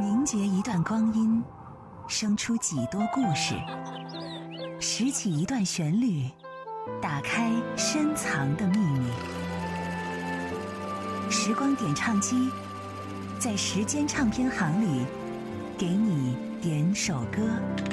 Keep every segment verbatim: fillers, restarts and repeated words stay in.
凝结一段光阴，生出几多故事；拾起一段旋律，打开深藏的秘密。时光点唱机，在时间唱片行里，给你点首歌。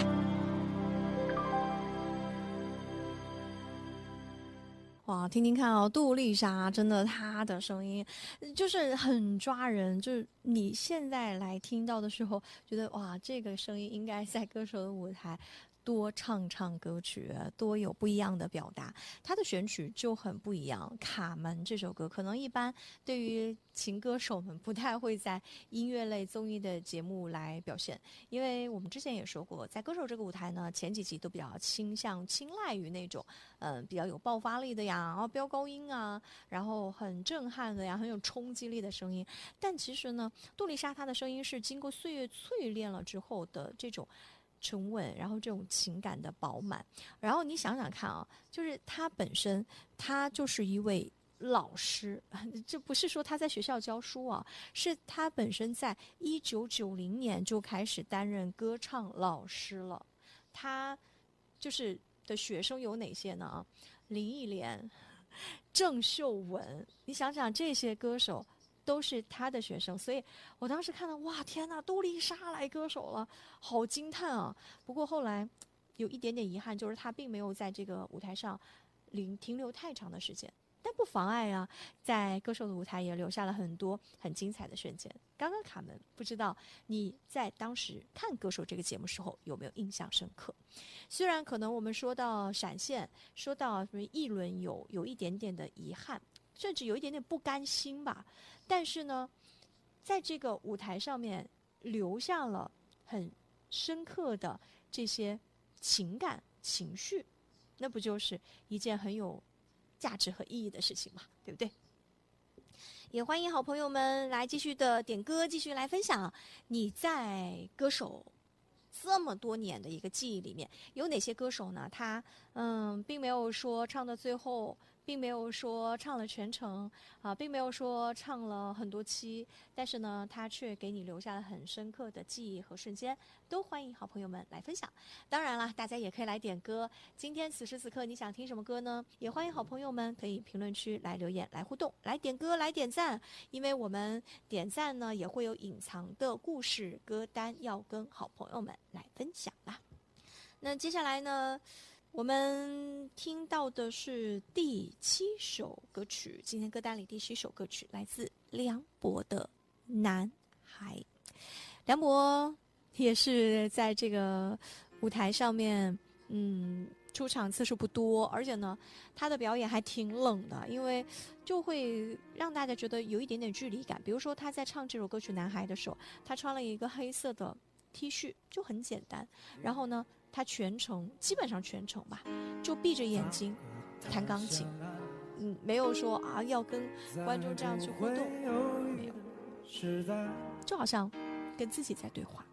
哇，听听看哦，杜丽莎真的，她的声音就是很抓人，就是你现在来听到的时候，觉得哇，这个声音应该在歌手的舞台多唱唱歌曲，多有不一样的表达。他的选曲就很不一样。卡门这首歌可能一般对于情歌手们不太会在音乐类综艺的节目来表现，因为我们之前也说过，在歌手这个舞台呢，前几集都比较倾向青睐于那种嗯、呃、比较有爆发力的呀，然后飙高音啊，然后很震撼的呀，很有冲击力的声音。但其实呢，杜丽莎她的声音是经过岁月淬炼了之后的这种沉稳，然后这种情感的饱满。然后你想想看啊，就是她本身，她就是一位老师，这不是说他在学校教书啊，是他本身在一九九零年就开始担任歌唱老师了。他就是的学生有哪些呢？林忆莲、郑秀文，你想想这些歌手都是他的学生，所以我当时看到，哇，天哪，杜丽莎来歌手了，好惊叹啊！不过后来有一点点遗憾，就是他并没有在这个舞台上停停留太长的时间。但不妨碍啊，在歌手的舞台也留下了很多很精彩的瞬间。刚刚卡门，不知道你在当时看歌手这个节目时候有没有印象深刻？虽然可能我们说到闪现，说到什么议论有有一点点的遗憾，甚至有一点点不甘心吧，但是呢，在这个舞台上面留下了很深刻的这些情感情绪，那不就是一件很有价值和意义的事情嘛，对不对？也欢迎好朋友们来继续的点歌，继续来分享你在歌手这么多年的一个记忆里面有哪些歌手呢？他嗯，并没有说唱到最后，并没有说唱了全程啊，并没有说唱了很多期，但是呢，他却给你留下了很深刻的记忆和瞬间，都欢迎好朋友们来分享。当然了，大家也可以来点歌。今天此时此刻你想听什么歌呢？也欢迎好朋友们可以评论区来留言、来互动、来点歌、来点赞。因为我们点赞呢也会有隐藏的故事歌单要跟好朋友们来分享啦。那接下来呢，我们听到的是第七首歌曲，今天歌单里第七首歌曲来自梁博的《男孩》。梁博也是在这个舞台上面，嗯，出场次数不多，而且呢，他的表演还挺冷的，因为就会让大家觉得有一点点距离感。比如说他在唱这首歌曲《男孩》的时候，他穿了一个黑色的 T 恤，就很简单。然后呢，他全程基本上全程吧，就闭着眼睛弹钢琴，嗯，没有说啊要跟观众这样去互动，没有，就好像跟自己在对话。